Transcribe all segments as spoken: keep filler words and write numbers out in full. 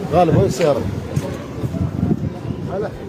غالب وين السيارة؟ هلا.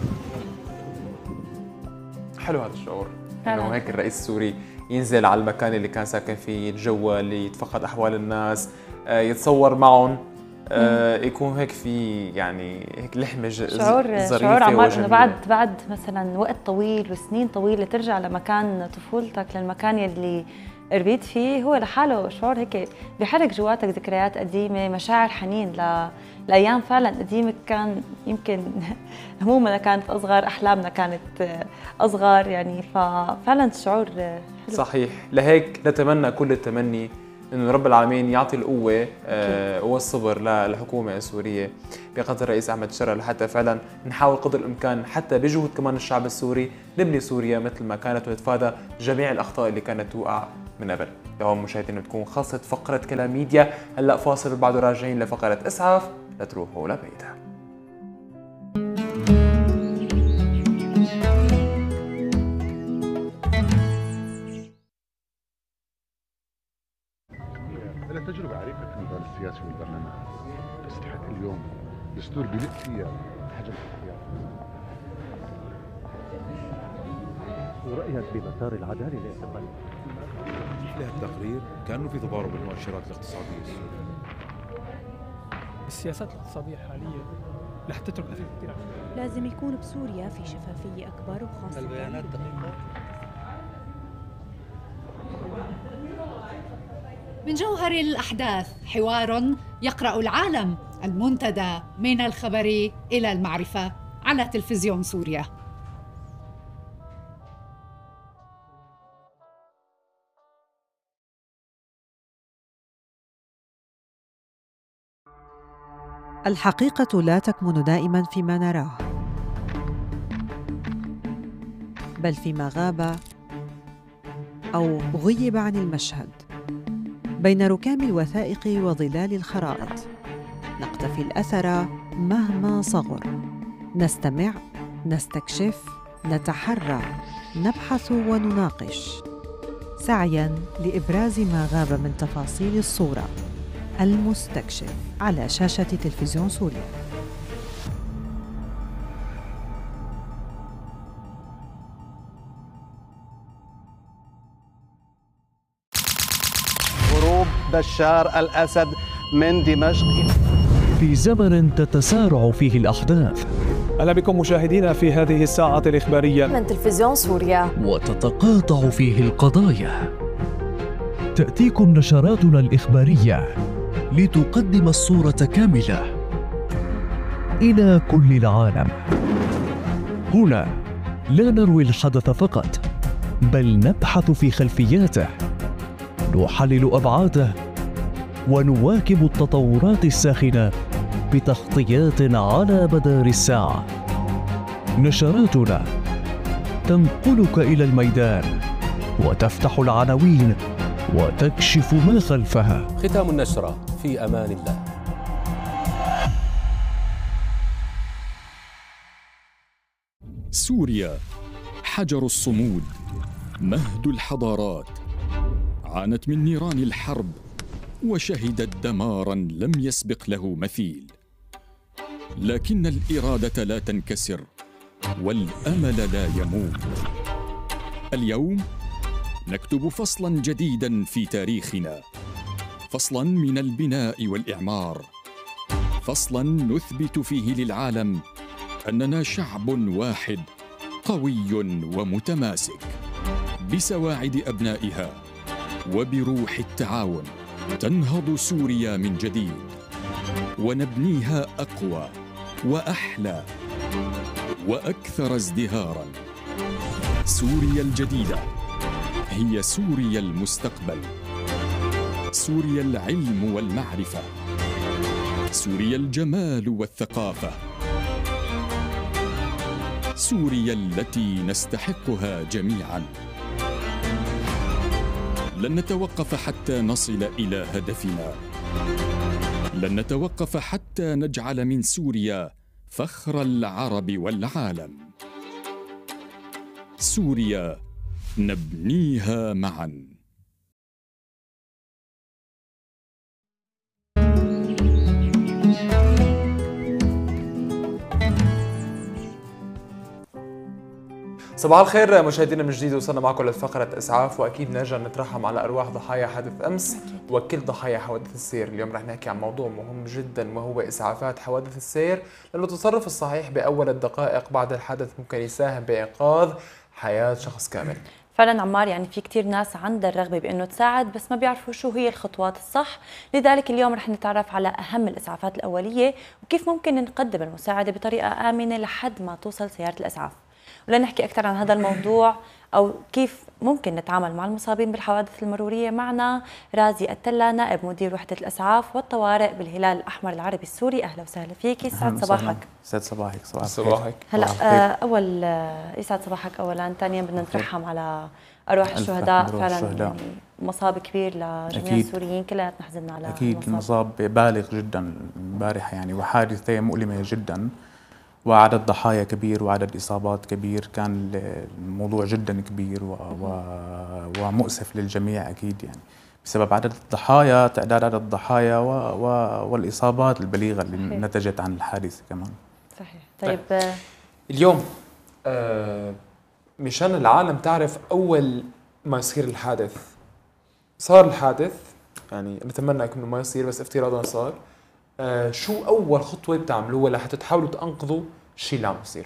حلو هذا الشعور انه هيك الرئيس السوري ينزل على المكان اللي كان ساكن فيه، يتجول، يتفقد احوال الناس، يتصور معهم، يكون هيك في يعني هيك لحمه شعور ظريفه شعور عمار انه بعد وجميلة. بعد مثلا وقت طويل وسنين طويله ترجع لمكان طفولتك، للمكان يلي ربيت فيه، هو لحاله شعور هيك بيحرك جواتك ذكريات قديمه، مشاعر حنين ل... لايام فعلا قديمه. كان يمكن همومنا كانت اصغر، احلامنا كانت اصغر، يعني ففعلا الشعور حلو. صحيح، لهيك نتمنى كل التمني انه رب العالمين يعطي القوه آه والصبر للحكومه السوريه بقياده الرئيس احمد الشرع، لحتى فعلا نحاول قدر الامكان حتى بجهود كمان الشعب السوري نبني سوريا مثل ما كانت، ونتفادى جميع الاخطاء اللي كانت توقع من قبل. لهون مشاهدينا بتكون خلصت فقره كلام ميديا، هلا فاصل وبعده راجعين لفقره اسعاف لا تروحوا لبعيدها. أنا تجربة عريقة في النضال السياسي والبرلمان، بس لحد اليوم الدستور بيلق فيها حجم الحياة. ورأيك بمسار العدالة لإعتقال يحلى التقرير كأنه في تضارب بالمؤشرات الاقتصادية السورية. السياسات الاقتصادية الحالية رح تترك أثر كثير. لازم يكون بسوريا في شفافية أكبر، وخاصة البيانات دقيقة. من جوهر الأحداث حوار يقرأ العالم، المنتدى من الخبر إلى المعرفة على تلفزيون سوريا. الحقيقة لا تكمن دائماً فيما نراه، بل فيما غاب أو غيب عن المشهد. بين ركام الوثائق وظلال الخرائط نقتفي الأثر مهما صغر، نستمع، نستكشف، نتحرى، نبحث ونناقش، سعياً لإبراز ما غاب من تفاصيل الصورة. المستكشف على شاشة تلفزيون سوريا. هروب بشار الأسد من دمشق. في زمن تتسارع فيه الأحداث، أهلا بكم مشاهدينا في هذه الساعة الإخبارية من تلفزيون سوريا، وتتقاطع فيه القضايا. تأتيكم نشراتنا الإخبارية لتقدم الصورة كاملة إلى كل العالم. هنا لا نروي الحدث فقط، بل نبحث في خلفياته، نحلل أبعاده، ونواكب التطورات الساخنة بتغطيات على مدار الساعة. نشراتنا تنقلك إلى الميدان وتفتح العناوين وتكشف ما خلفها. ختام النشرة في أمان الله. سوريا حجر الصمود، مهد الحضارات، عانت من نيران الحرب وشهدت دماراً لم يسبق له مثيل، لكن الإرادة لا تنكسر والأمل لا يموت. اليوم نكتب فصلاً جديداً في تاريخنا، فصلاً من البناء والإعمار، فصلاً نثبت فيه للعالم أننا شعب واحد قوي ومتماسك. بسواعد أبنائها وبروح التعاون تنهض سوريا من جديد، ونبنيها أقوى وأحلى وأكثر ازدهاراً. سوريا الجديدة هي سوريا المستقبل، سوريا العلم والمعرفة، سوريا الجمال والثقافة، سوريا التي نستحقها جميعاً. لن نتوقف حتى نصل إلى هدفنا، لن نتوقف حتى نجعل من سوريا فخر العرب والعالم. سوريا نبنيها معاً. صباح الخير مشاهدينا من جديد، وصلنا معكم لفقرة إسعاف، وأكيد نرجع نترحم على أرواح ضحايا حادث أمس وكل ضحايا حوادث السير. اليوم رح نحكي عن موضوع مهم جدا وهو إسعافات حوادث السير، لأنه التصرف الصحيح بأول الدقائق بعد الحدث ممكن يساهم بإنقاذ حياة شخص كامل. فعلا عمار، يعني في كتير ناس عندها الرغبة بأنه تساعد بس ما بيعرفوا شو هي الخطوات الصح، لذلك اليوم رح نتعرف على أهم الإسعافات الأولية وكيف ممكن نقدم المساعدة بطريقة آمنة لحد ما توصل سيارة الإسعاف. ولنحكي أكثر عن هذا الموضوع أو كيف ممكن نتعامل مع المصابين بالحوادث المرورية، معنا رازي التلا، نائب مدير وحدة الإسعاف والطوارئ بالهلال الأحمر العربي السوري. أهلا وسهلا فيك، يسعد صباحك. يسعد صباحك. صباح صباحك. هلا آه أول آه يسعد صباحك أولا، ثانيا بدنا نترحم على أرواح الشهداء. فعلا يعني مصاب كبير لجميع السوريين، كلياتنا حزننا على أكيد المصاب بالغ جدا امبارح يعني، وحادثة مؤلمة جدا وعدد ضحايا كبير وعدد إصابات كبير. كان الموضوع جدا كبير و... و... ومؤسف للجميع أكيد يعني، بسبب عدد الضحايا، تعداد عدد الضحايا و... و... والإصابات البليغة اللي صحيح. نتجت عن الحادثة كمان. صحيح. طيب, طيب. اليوم آه مشان العالم تعرف، أول ما يصير الحادث، صار الحادث يعني نتمنى يكون ما يصير بس افتراضا صار، آه شو أول خطوة بتعملوها لحتى تحاولوا تنقذوا الشيء اللي عم يصير؟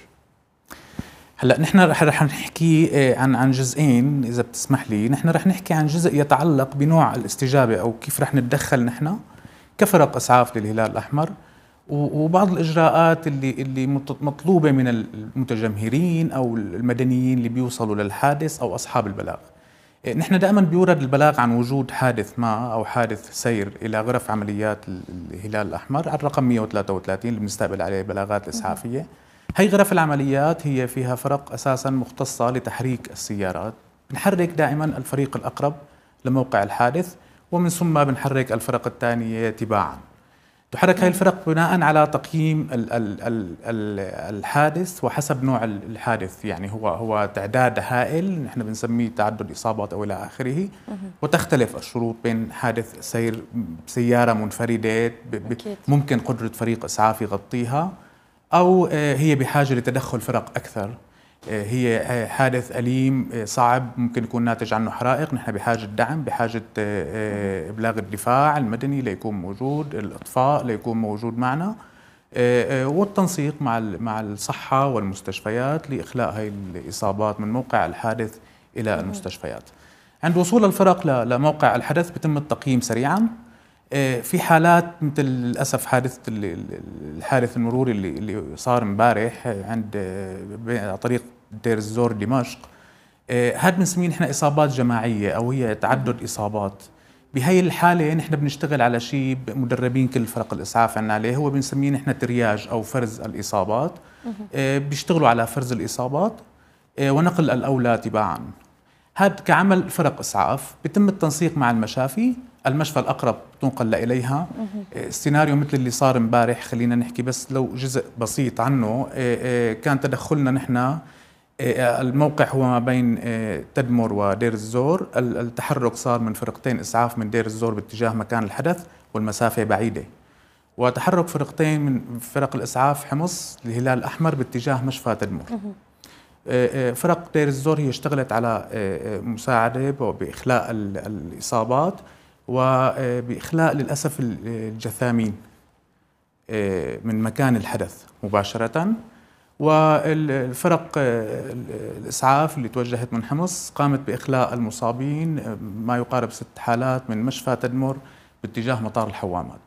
هلا نحن رح رح نحكي عن عن جزئين إذا بتسمح لي. نحن رح نحكي عن جزء يتعلق بنوع الاستجابة أو كيف رح نتدخل نحن كفرق إسعاف للهلال الأحمر، وبعض الإجراءات اللي اللي مطلوبة من المتجمهرين أو المدنيين اللي بيوصلوا للحادث أو أصحاب البلاغ. نحن دائما بيورد البلاغ عن وجود حادث ما أو حادث سير إلى غرف عمليات الهلال الأحمر على الرقم مئة وثلاثة وثلاثين اللي بنستقبل عليه البلاغات الإسعافية. هي غرف العمليات هي فيها فرق أساسا مختصة لتحريك السيارات. بنحرك دائما الفريق الأقرب لموقع الحادث، ومن ثم بنحرك الفرق الثانية تباعا. تحرك هاي الفرق بناء على تقييم ال ال ال ال الحادث وحسب نوع الحادث، يعني هو هو تعداد هائل نحن بنسميه تعدد إصابات أو إلى آخره، وتختلف الشروط بين حادث سير سيارة منفردة ممكن قدرة فريق إسعاف يغطيها، أو هي بحاجة لتدخل فرق أكثر. هي حادث أليم صعب ممكن يكون ناتج عنه حرائق، نحن بحاجة دعم، بحاجة إبلاغ الدفاع المدني ليكون موجود، الإطفاء ليكون موجود معنا، والتنسيق مع مع الصحة والمستشفيات لإخلاء هاي الإصابات من موقع الحادث إلى المستشفيات. عند وصول الفرق لموقع الحدث بيتم التقييم سريعا. في حالات مثل للأسف حادثة الحادث المروري اللي اللي صار امبارح عند طريق دير الزور دمشق، هاد بنسميه نحن إصابات جماعية أو هي تعدد إصابات. بهي الحالة نحن بنشتغل على شيء مدربين كل فرق الإسعاف عنا عليه، هو بنسميه نحن ترياج أو فرز الإصابات. بيشتغلوا على فرز الإصابات ونقل الأولى تباعا. هاد كعمل فرق إسعاف بيتم التنسيق مع المشافي، المشفى الأقرب تنقل إليها. السيناريو مثل اللي صار امبارح، خلينا نحكي بس لو جزء بسيط عنه. كان تدخلنا نحن، الموقع هو ما بين تدمر ودير الزور. التحرك صار من فرقتين إسعاف من دير الزور باتجاه مكان الحدث والمسافة بعيدة، وتحرك فرقتين من فرق الإسعاف حمص الهلال الأحمر باتجاه مشفى تدمر. فرق دير الزور هي اشتغلت على مساعدة بإخلاء الإصابات وبإخلاء للأسف الجثامين من مكان الحدث مباشرة. والفرق الإسعاف اللي توجهت من حمص قامت بإخلاء المصابين، ما يقارب ست حالات، من مشفى تدمر باتجاه مطار الحوامات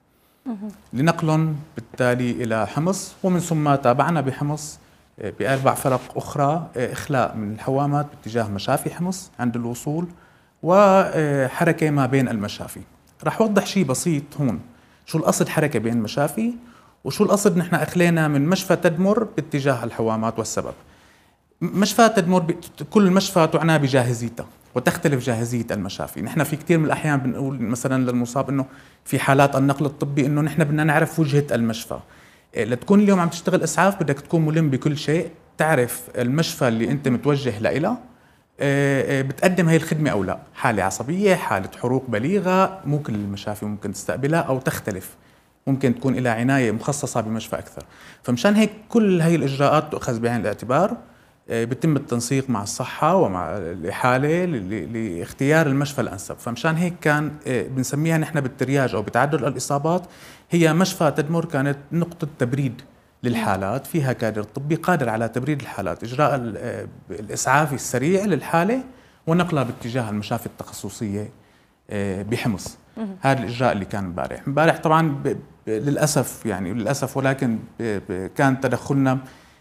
لنقلهم بالتالي إلى حمص. ومن ثم تابعنا بحمص بأربع فرق أخرى إخلاء من الحوامات باتجاه مشافي حمص عند الوصول، وحركة ما بين المشافي. رح أوضح شيء بسيط هون، شو القصد حركة بين المشافي وشو القصد نحن أخلينا من مشفى تدمر باتجاه الحوامات. والسبب مشفى تدمر كل مشفى تعنى بجاهزيتها وتختلف جاهزية المشافي. نحن في كثير من الأحيان بنقول مثلا للمصاب إنه في حالات النقل الطبي إنه نحن بدنا نعرف وجهة المشفى. لتكون اليوم عم تشتغل إسعاف بدك تكون ملم بكل شيء، تعرف المشفى اللي أنت متوجه لإله بتقدم هاي الخدمة أو لا. حالة عصبية، حالة حروق بليغة، مو كل المشافي ممكن تستقبلها أو تختلف، ممكن تكون إلى عناية مخصصة بمشفى أكثر. فمشان هيك كل هاي الإجراءات تؤخذ بعين الاعتبار. بيتم التنسيق مع الصحة ومع الإحالة لاختيار المشفى الأنسب. فمشان هيك كان بنسميها نحن بالترياج أو بتعدد الإصابات هي مشفى تدمر، كانت نقطة تبريد للحالات، فيها كادر طبي قادر على تبريد الحالات، إجراء الإسعاف السريع للحالة ونقلها باتجاه المشافي التخصصية بحمص. هذا الإجراء اللي كان امبارح. امبارح طبعا ب ب للأسف يعني للأسف ولكن ب ب كان تدخلنا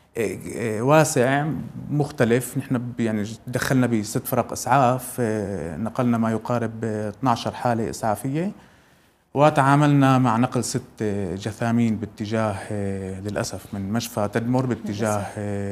واسع مختلف. نحن يعني دخلنا بست فرق إسعاف، نقلنا ما يقارب اثنعش حالة إسعافية، وتعاملنا مع نقل ست جثامين باتجاه للأسف من مشفى تدمر باتجاه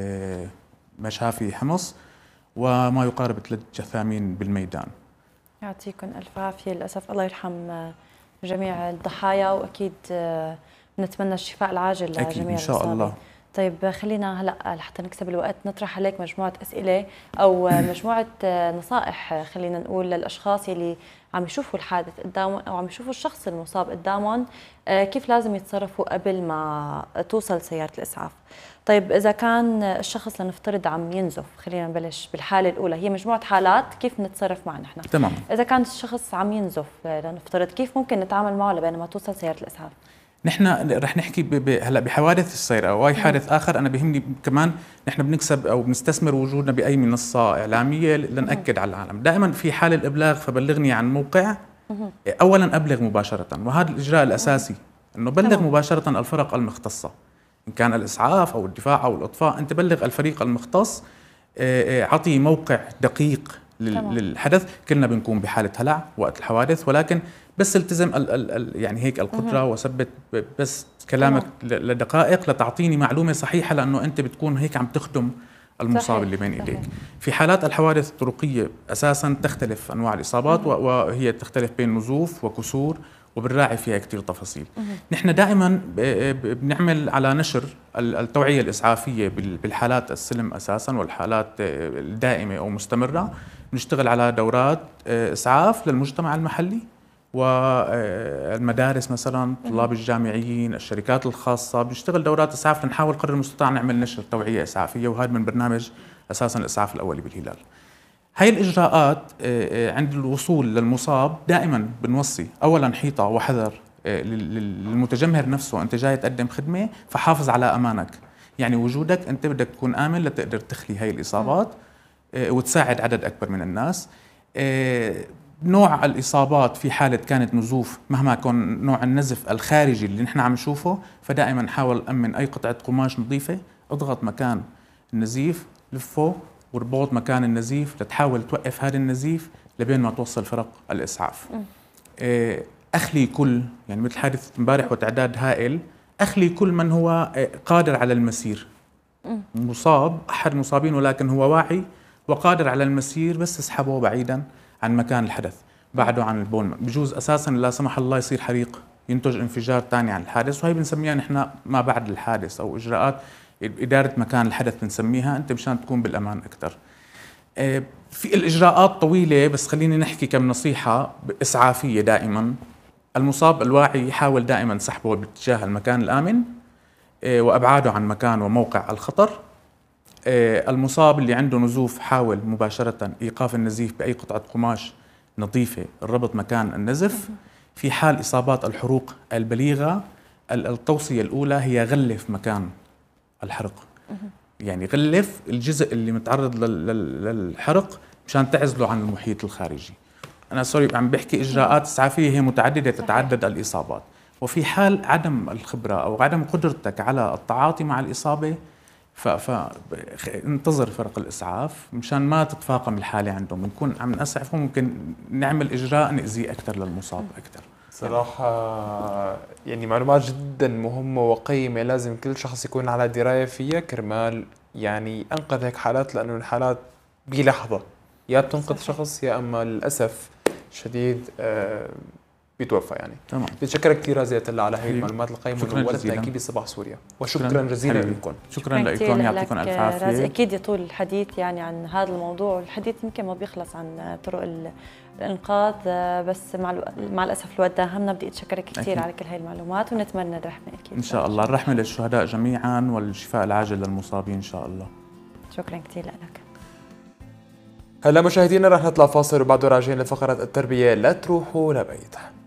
مشافي حمص، وما يقارب ثلاث جثامين بالميدان. يعطيكم ألف عافية. للأسف الله يرحم جميع الضحايا، وأكيد نتمنى الشفاء العاجل لجميع إن شاء الله. طيب خلينا هلا لحتى نكسب الوقت نطرح عليك مجموعة أسئلة أو مجموعة نصائح خلينا نقول للأشخاص اللي عم يشوفوا الحادث قدامهم أو عم يشوفوا الشخص المصاب قدامهم، كيف لازم يتصرفوا قبل ما توصل سيارة الإسعاف. طيب إذا كان الشخص لنفترض عم ينزف، خلينا نبلش بالحالة الأولى، هي مجموعة حالات كيف نتصرف معه نحن. تمام. إذا كان الشخص عم ينزف لنفترض، كيف ممكن نتعامل معه لبين ما توصل سيارة الإسعاف؟ نحن رح نحكي هلا بحوادث السير او اي حادث اخر. انا بيهمني كمان نحن بنكسب او بنستثمر وجودنا باي منصه اعلاميه لنأكد على العالم دائما في حال الابلاغ فبلغني عن موقع. اولا ابلغ مباشره، وهذا الاجراء الاساسي انه بلغ مباشره الفرق المختصه، ان كان الاسعاف او الدفاع او الاطفاء، انت بلغ الفريق المختص، اعطي موقع دقيق للحدث. كلنا بنكون بحاله هلع وقت الحوادث، ولكن بس التزم ال ال ال يعني هيك القدره وثبت بس كلامك لدقائق لتعطيني معلومه صحيحه، لانه انت بتكون هيك عم تخدم المصاب اللي بين ايديك. في حالات الحوادث الطرقيه اساسا تختلف انواع الاصابات، وهي تختلف بين نزوف وكسور، وبنراعي فيها كثير تفاصيل. نحن دائما بنعمل على نشر التوعيه الاسعافيه بالحالات السلم اساسا والحالات الدائمه او مستمره. بنشتغل على دورات اسعاف للمجتمع المحلي والمدارس مثلا، طلاب الجامعيين، الشركات الخاصه، بنشتغل دورات اسعاف لنحاول قدر المستطاع نعمل نشر توعيه اسعافيه، وهذا من برنامج اساسا الاسعاف الاولي بالهلال. هاي الاجراءات عند الوصول للمصاب دائما بنوصي اولا حيطه وحذر للمتجمهر نفسه، انت جاي تقدم خدمه فحافظ على امانك، يعني وجودك انت بدك تكون امن لتقدر تخلي هاي الاصابات وتساعد عدد اكبر من الناس. نوع الإصابات في حالة كانت نزوف، مهما كان نوع النزف الخارجي اللي نحن عم نشوفه، فدائما حاول أمن أي قطعة قماش نظيفة، اضغط مكان النزيف، لفه واربط مكان النزيف لتحاول توقف هذا النزيف لبين ما توصل فرق الإسعاف. أخلي كل يعني مثل حادث امبارح وتعداد هائل، أخلي كل من هو قادر على المسير. مصاب أحد مصابين ولكن هو واعي وقادر على المسير، بس اسحبه بعيدا عن مكان الحدث، بعده عن البول. بجوز اساسا لا سمح الله يصير حريق ينتج انفجار ثاني عن الحادث، وهي بنسميها نحن ما بعد الحادث او اجراءات اداره مكان الحدث بنسميها، انت مشان تكون بالامان اكثر. في الاجراءات طويله، بس خليني نحكي كم نصيحه اسعافيه. دائما المصاب الواعي يحاول دائما سحبه باتجاه المكان الامن وابعاده عن مكان وموقع الخطر. المصاب اللي عنده نزوف حاول مباشرة إيقاف النزيف بأي قطعة قماش نظيفة، الربط مكان النزف. في حال إصابات الحروق البليغة، التوصية الأولى هي غلف مكان الحرق، يعني غلف الجزء اللي متعرض للحرق مشان تعزله عن المحيط الخارجي. أنا سوري عم بحكي إجراءات إسعافية هي متعددة تتعدد الإصابات. وفي حال عدم الخبرة أو عدم قدرتك على التعاطي مع الإصابة، فانتظر فرق الإسعاف مشان ما تتفاقم الحالة عندهم. بنكون عم نسعفه، ممكن نعمل إجراء نأذيه أكثر للمصاب أكثر. صراحة يعني معلومات جدا مهمة وقيمة، لازم كل شخص يكون على دراية فيها كرمال يعني أنقذ هيك حالات، لأنه الحالات بلحظة يا بتنقذ شخص يا أما للأسف شديد آه بيتوفى يعني. تمام. بتشكرك كثير رازي الله على هي المعلومات القيمه ونورتنا اكيد بصباح سوريا، وشكرا جزيلا لكم. شكرا لكم، يعطيكم الف عافيه. رازي اكيد يطول الحديث يعني عن هذا الموضوع، والحديث يمكن ما بيخلص عن طرق الانقاذ، بس مع الو... مع الاسف الوقت داهمنا. بدي اتشكرك كثير على كل هاي المعلومات، ونتمنى الرحمه اكيد ان شاء الله، الرحمه للشهداء جميعا والشفاء العاجل للمصابين ان شاء الله. شكرا كثير لك. هلا مشاهدينا رح نطلع فاصل وبعده راجعين لفقرة التربية، لا تروحوا لبعيد.